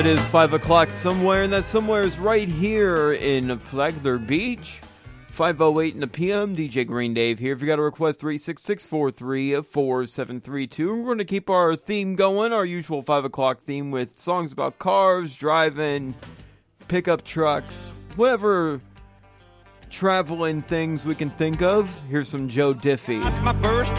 It is 5 o'clock somewhere, and that somewhere is right here in Flagler Beach. 5:08 in the PM. DJ Green Dave here. If you got a request, 366-434-4732. We're going to keep our theme going, our usual 5 o'clock theme with songs about cars, driving, pickup trucks, whatever traveling things we can think of. Here's some Joe Diffie. My first